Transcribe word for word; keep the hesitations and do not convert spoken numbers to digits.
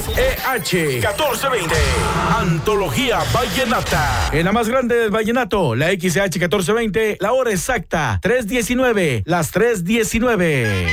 E H catorce veinte. Antología Vallenata. En la más grande del vallenato, la X E H catorce veinte, la hora exacta, tres diecinueve, las tres diecinueve.